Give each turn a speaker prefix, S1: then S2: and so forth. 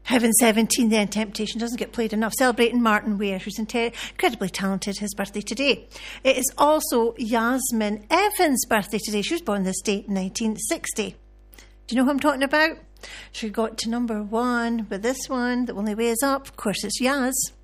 S1: Heaven 17 then, Temptation doesn't get played enough. Celebrating Martin Ware, who's incredibly talented, his birthday today. It is also Yasmin Evans' birthday today. She was born this date in 1960. Do you know who I'm talking about? She got to number 1 with this one, The Only Way Is Up. Of course, it's Yaz.